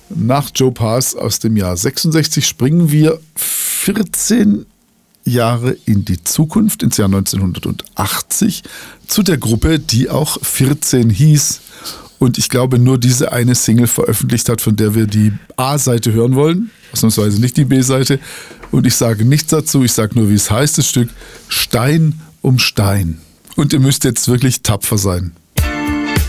Nach Joe Pass aus dem Jahr 66 springen wir 14 Jahre in die Zukunft, ins Jahr 1980, zu der Gruppe, die auch 14 hieß und ich glaube nur diese eine Single veröffentlicht hat, von der wir die A-Seite hören wollen, ausnahmsweise nicht die B-Seite. Und ich sage nichts dazu, ich sage nur, wie es heißt, das Stück Stein um Stein. Und ihr müsst jetzt wirklich tapfer sein.